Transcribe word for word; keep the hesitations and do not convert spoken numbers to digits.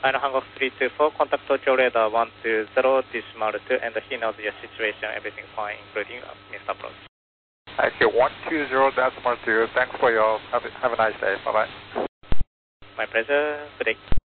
Final Hankook three two four, contact Tokyo radar one two zero, decimal two, and he knows your situation, everything fine, including uh, missed approach. I see one two zero decimal two, thanks for your, have, have a nice day, bye bye. My pleasure, good day.